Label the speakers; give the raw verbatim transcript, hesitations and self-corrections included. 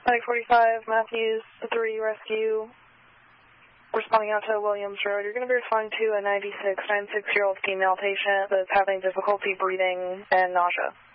Speaker 1: nine forty-five, Matthews three Rescue, responding out to Williams Road. You're going to be responding to a ninety-six, ninety-six-year-old female patient that's having difficulty breathing and nausea.